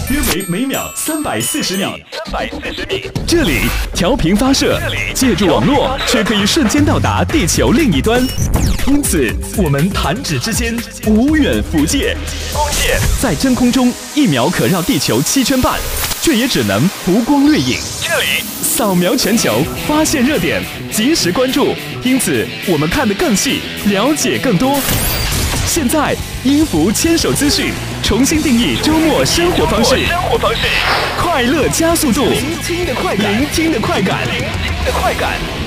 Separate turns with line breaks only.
约为每秒340米。这里调频发射，借助网络却可以瞬间到达地球另一端。因此，我们弹指之间，无远弗届。在真空中1秒可绕地球7圈半，却也只能浮光掠影。这里扫描全球，发现热点，及时关注。因此，我们看得更细，了解更多。现在，音符牵手资讯重新定义周末生活方式，快乐加速度，聆听的快感。